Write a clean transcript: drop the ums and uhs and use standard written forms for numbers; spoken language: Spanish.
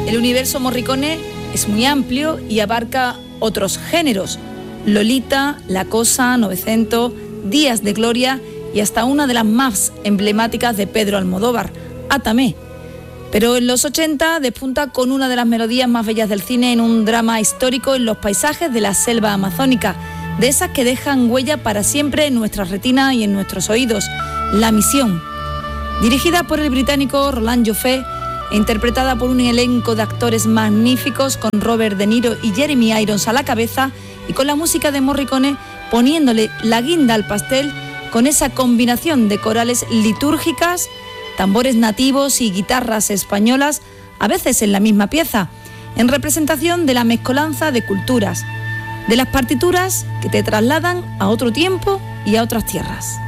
El universo Morricone es muy amplio y abarca otros géneros: Lolita, La Cosa, 900, Días de Gloria y hasta una de las más emblemáticas de Pedro Almodóvar, Átame. Pero en los 80 despunta con una de las melodías más bellas del cine en un drama histórico en los paisajes de la selva amazónica, de esas que dejan huella para siempre en nuestras retinas y en nuestros oídos, La Misión. Dirigida por el británico Roland Joffé e interpretada por un elenco de actores magníficos con Robert De Niro y Jeremy Irons a la cabeza, y con la música de Morricone poniéndole la guinda al pastel con esa combinación de corales litúrgicas, tambores nativos y guitarras españolas, a veces en la misma pieza, en representación de la mezcolanza de culturas, de las partituras que te trasladan a otro tiempo y a otras tierras.